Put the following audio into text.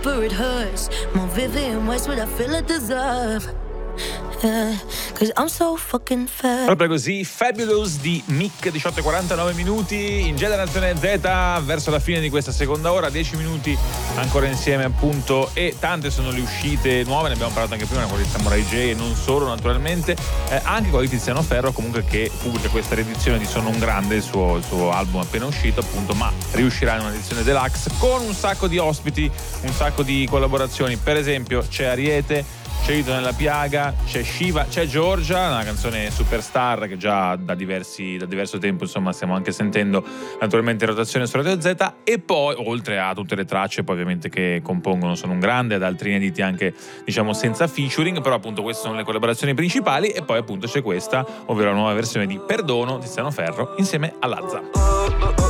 For it hurts more vivid and worse what I feel I deserve. Yeah, cause I'm so fucking fat. Proprio così, Fabulous di Mick, 18:49 minuti in Generazione Z, verso la fine di questa seconda ora, 10 minuti ancora insieme appunto, e tante sono le uscite nuove, ne abbiamo parlato anche prima con il Samurai J e non solo naturalmente, anche con il Tiziano Ferro comunque, che pubblica questa riedizione di Sono un Grande, il suo album appena uscito appunto, ma riuscirà in un'edizione deluxe con un sacco di ospiti, un sacco di collaborazioni. Per esempio c'è Ariete, c'è Ito nella piaga, c'è Shiva, c'è Giorgia, una canzone superstar che già da diverso tempo insomma stiamo anche sentendo naturalmente in rotazione su Radio Z, e poi oltre a tutte le tracce poi ovviamente che compongono Sono un Grande, ad altri inediti anche diciamo senza featuring, però appunto queste sono le collaborazioni principali, e poi appunto c'è questa, ovvero la nuova versione di Perdono di Tiziano Ferro insieme a Lazza.